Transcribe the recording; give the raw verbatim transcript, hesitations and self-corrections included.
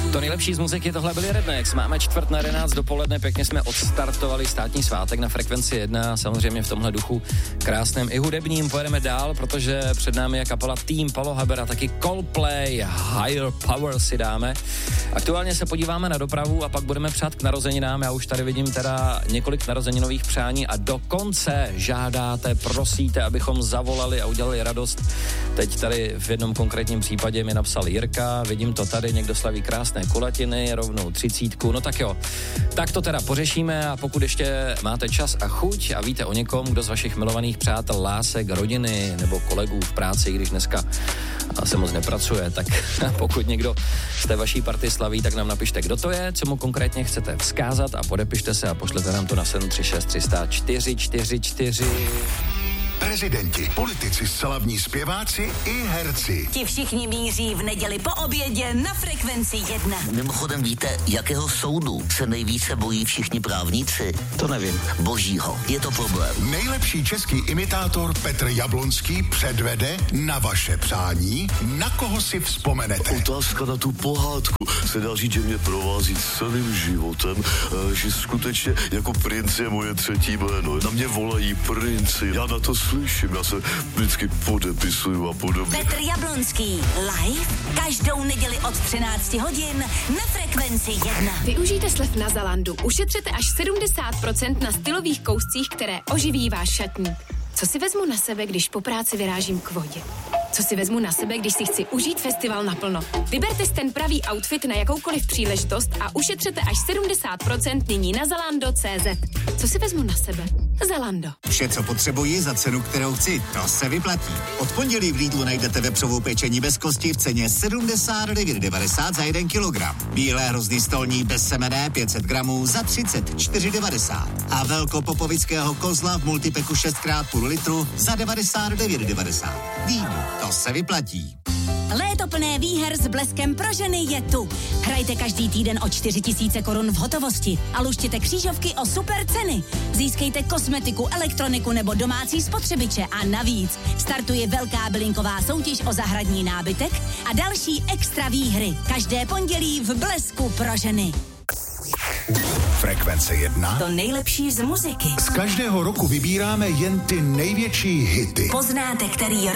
To nejlepší z muziky, tohle byly Rednecks. Máme čtvrt na jedenáct dopoledne, pěkně jsme odstartovali státní svátek na Frekvenci jedna, samozřejmě v tomhle duchu krásném i hudebním. Pojedeme dál, protože před námi je kapela Team Palo Haber a taky Coldplay, Higher Power si dáme. Aktuálně se podíváme na dopravu a pak budeme přát k narozeninám. Já už tady vidím teda několik narozeninových přání a dokonce žádáte, prosíte, abychom zavolali a udělali radost. Teď tady v jednom konkrétním případě mi napsal Jirka, vidím to tady, někdo slaví krásné kulatiny, rovnou třicítku, no tak jo. Tak to teda pořešíme a pokud ještě máte čas a chuť a víte o někom, kdo z vašich milovaných přátel, lásek, rodiny nebo kolegů v práci, když dneska se moc nepracuje, tak pokud někdo z té vaší party slaví, tak nám napište, kdo to je, co mu konkrétně chcete vzkázat a podepište se a pošlete nám to na sedm tři šest tři nula čtyři čtyři čtyři. Prezidenti, politici, slavní zpěváci i herci. Ti všichni míří v neděli po obědě na Frekvenci jedna. Mimochodem víte, jakého soudu se nejvíce bojí všichni právníci? To nevím. Božího. Je to problém. Nejlepší český imitátor Petr Jablonský předvede na vaše přání, na koho si vzpomenete. Otázka na tu pohádku se dá říct, že mě provází celým životem, že skutečně jako princ je moje třetí jméno. Na mě volají princi, já na to slyším, já se vždycky podepisuju a podobně. Petr Jablonský live každou neděli od třinácti hodin na Frekvenci jedna. Využijte slev na Zalandu. Ušetřete až sedmdesát procent na stylových kouscích, které oživí váš šatník. Co si vezmu na sebe, když po práci vyrážím k vodě? Co si vezmu na sebe, když si chci užít festival naplno? Vyberte si ten pravý outfit na jakoukoliv příležitost a ušetřete až sedmdesát procent nyní na zalando tečka cé zet. Co si vezmu na sebe? Zalando. Vše, co potřebuji za cenu, kterou chci, to se vyplatí. Od pondělí v Lidlu najdete vepřovou pečení bez kosti v ceně sedmdesát devět devadesát za jeden kilogram. Bílé hrozný stolní bez semene pět set gramů za třicet čtyři devadesát. A velkopopovického kozla v multipeku šest krát půl litru za devadesát devět devadesát. Lidl, to se vyplatí. Léto plné výher s bleskem pro ženy je tu. Hrajte každý týden o čtyři tisíce korun v hotovosti a luštěte křížovky o super ceny. Získejte kosmetiku, elektroniku nebo domácí spotřebiče a navíc startuje velká bylinková soutěž o zahradní nábytek a další extra výhry. Každé pondělí v blesku pro ženy. Frekvence jedna. To nejlepší z muziky. Z každého roku vybíráme jen ty největší hity. Poznáte, který